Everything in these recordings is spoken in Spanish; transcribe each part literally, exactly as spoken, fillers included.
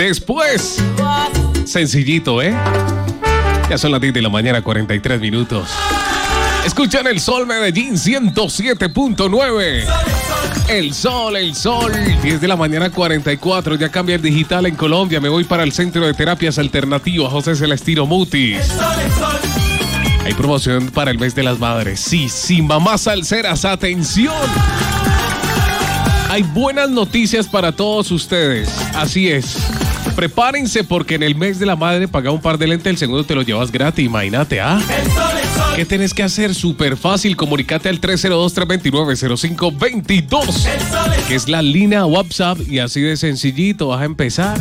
Después, sencillito, ¿eh? Ya son las diez de la mañana, cuarenta y tres minutos. Escuchan el Sol Medellín ciento siete punto nueve. El sol, el sol. diez de la mañana, cuarenta y cuatro. Ya cambia el digital en Colombia. Me voy para el Centro de Terapias Alternativas José Celestino Mutis. Hay promoción para el mes de las madres. Sí, sí, mamás salseras, atención. Hay buenas noticias para todos ustedes. Así es. Prepárense porque en el mes de la madre paga un par de lentes, el segundo te lo llevas gratis, imagínate, ¿ah? ¿Qué tenés que hacer? Súper fácil, comunícate al tres cero dos, tres dos nueve, cero cinco dos dos, que es la línea WhatsApp, y así de sencillito vas a empezar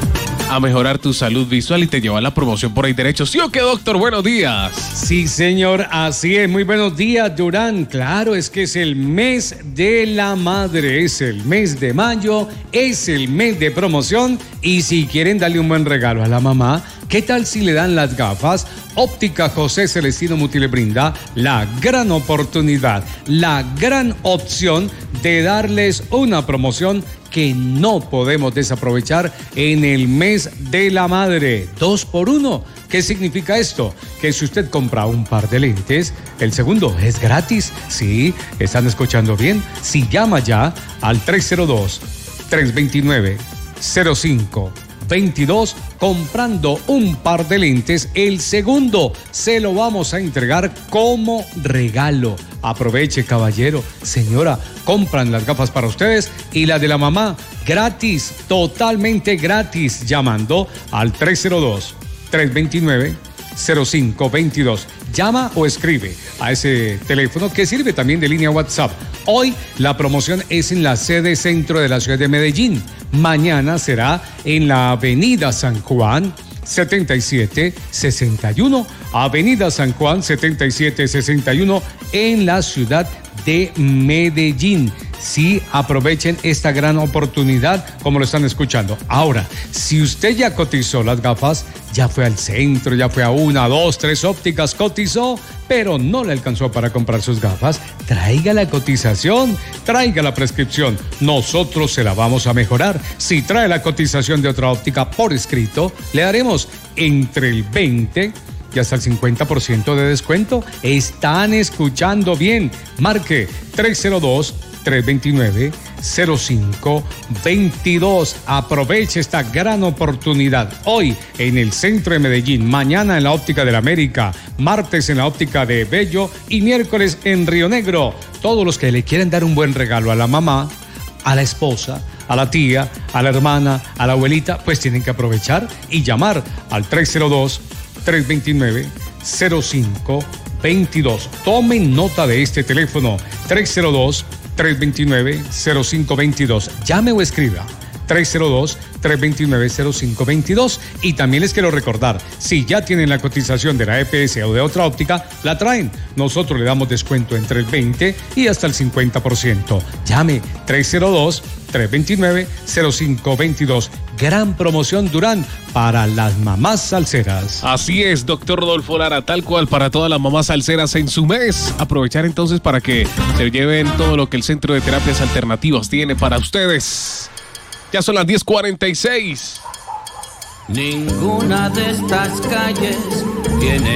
a mejorar tu salud visual y te lleva la promoción por ahí derecho. ¿Sí o qué, doctor? Buenos días. Sí, señor, así es. Muy buenos días, Durán. Claro, es que es el mes de la madre, es el mes de mayo, es el mes de promoción, y si quieren darle un buen regalo a la mamá, ¿qué tal si le dan las gafas? Óptica José Celestino Mutis le brinda la gran oportunidad, la gran opción de darles una promoción que no podemos desaprovechar en el mes de la madre. Dos por uno. ¿Qué significa esto? Que si usted compra un par de lentes, el segundo es gratis. Sí, están escuchando bien. Si llama ya al tres cero dos, tres dos nueve, cero cinco veintidós, comprando un par de lentes, el segundo se lo vamos a entregar como regalo. Aproveche, caballero, señora, compran las gafas para ustedes y la de la mamá gratis, totalmente gratis, llamando al tres cero dos, tres dos nueve, cero cinco veintidós. Llama o escribe a ese teléfono que sirve también de línea WhatsApp. Hoy la promoción es en la sede centro de la ciudad de Medellín. Mañana será en la avenida San Juan setenta y siete sesenta y uno, avenida San Juan setenta y siete sesenta y uno en la ciudad de Medellín. Sí, aprovechen esta gran oportunidad como lo están escuchando. Ahora, si usted ya cotizó las gafas, ya fue al centro, ya fue a una, dos, tres ópticas, cotizó, pero no le alcanzó para comprar sus gafas, traiga la cotización, traiga la prescripción. Nosotros se la vamos a mejorar. Si trae la cotización de otra óptica por escrito, le daremos entre el veinte y hasta el cincuenta por ciento de descuento. Están escuchando bien. Marque tres cero dos, tres dos nueve, cero cinco veintidós. Aproveche esta gran oportunidad. Hoy en el centro de Medellín, mañana en la óptica de la América, martes en la óptica de Bello y miércoles en Río Negro. Todos los que le quieren dar un buen regalo a la mamá, a la esposa, a la tía, a la hermana, a la abuelita, pues tienen que aprovechar y llamar al tres cero dos, tres dos nueve, cero cinco veintidós. Tomen nota de este teléfono, tres cero dos, tres dos nueve, cero cinco veintidós. Llame o escriba tres cero dos, tres dos nueve, cero cinco veintidós. Y también les quiero recordar, si ya tienen la cotización de la E P S o de otra óptica, la traen. Nosotros le damos descuento entre el veinte y hasta el cincuenta por ciento. Llame tres cero dos, tres dos nueve, cero cinco veintidós. Gran promoción, Durán, para las mamás salseras. Así es, doctor Rodolfo Lara, tal cual para todas las mamás salseras en su mes. Aprovechar entonces para que se lleven todo lo que el Centro de Terapias Alternativas tiene para ustedes. Ya son las diez cuarenta y seis. Ninguna de estas calles tiene